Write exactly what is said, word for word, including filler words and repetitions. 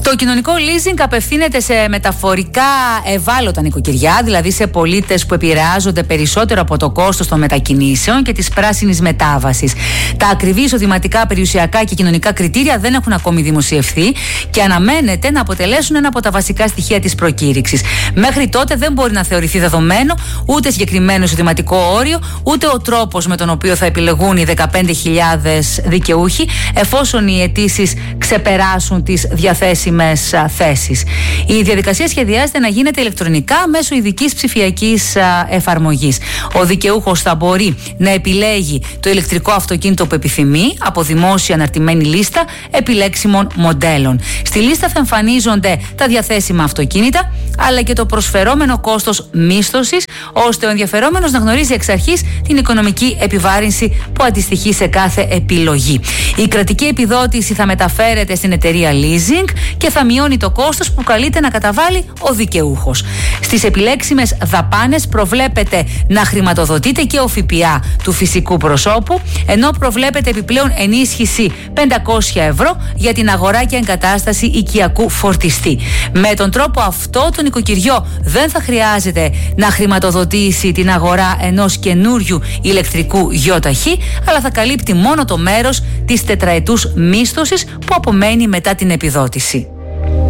Το κοινωνικό leasing απευθύνεται σε μεταφορικά ευάλωτα νοικοκυριά, δηλαδή σε πολίτες που επηρεάζονται περισσότερο από το κόστος των μετακινήσεων και της πράσινης μετάβασης. Τα ακριβή εισοδηματικά, περιουσιακά και κοινωνικά κριτήρια δεν έχουν ακόμη δημοσιευθεί και αναμένεται να αποτελέσουν ένα από τα βασικά στοιχεία της προκήρυξης. Μέχρι τότε δεν μπορεί να θεωρηθεί δεδομένο ούτε συγκεκριμένο εισοδηματικό όριο, ούτε ο τρόπος με τον οποίο θα επιλεγούν οι δεκαπέντε χιλιάδες δικαιούχοι, εφόσον οι αιτήσεις ξεπεράσουν τις διαθέσιμες θέσεις. Η διαδικασία σχεδιάζεται να γίνεται ηλεκτρονικά μέσω ειδικής ψηφιακής εφαρμογής. Ο δικαιούχος θα μπορεί να επιλέγει το ηλεκτρικό αυτοκίνητο που επιθυμεί από δημόσια αναρτημένη λίστα επιλέξιμων μοντέλων. Στη λίστα θα εμφανίζονται τα διαθέσιμα αυτοκίνητα, αλλά και το προσφερόμενο κόστος μίσθωσης, ώστε ο ενδιαφερόμενος να γνωρίζει εξ αρχής την οικονομική επιβάρυνση που αντιστοιχεί σε κάθε επιλογή. Η κρατική επιδότηση θα μεταφέρεται στην εταιρεία leasing και θα μειώνει το κόστος που καλείται να καταβάλει ο δικαιούχος. Στις επιλέξιμες δαπάνες προβλέπεται να χρηματοδοτείται και ο ΦΠΑ του φυσικού προσώπου, ενώ προβλέπεται επιπλέον ενίσχυση πεντακόσια ευρώ για την αγορά και εγκατάσταση οικιακού φορτιστή. Με τον τρόπο αυτό, το νοικοκυριό δεν θα χρειάζεται να χρηματοδοτήσει την αγορά ενός καινούριου ηλεκτρικού γιοταχή, αλλά θα καλύπτει μόνο το μέρος της τετραετούς μίσθωσης που απομένει μετά την επιδότηση.